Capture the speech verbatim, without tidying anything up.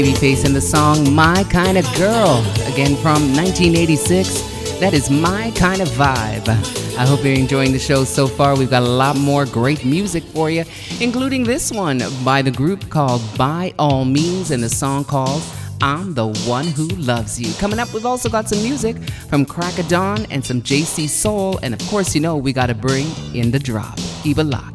Babyface and the song My Kind of Girl, again from nineteen eighty-six. That is My Kind of Vibe. I hope you're enjoying the show so far. We've got a lot more great music for you, including this one by the group called By All Means and the song called I'm the One Who Loves You. Coming up, we've also got some music from Crack of Dawn and some J C Soul. And of course, you know, we got to bring in the drop. Keep it locked.